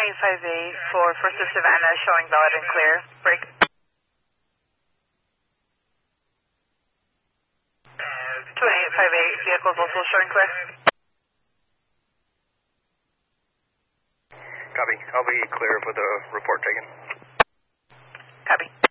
2858 for First of Savannah, showing valid and clear. Break. 2858, vehicles also showing clear. Copy. I'll be clear for the report taken. Copy.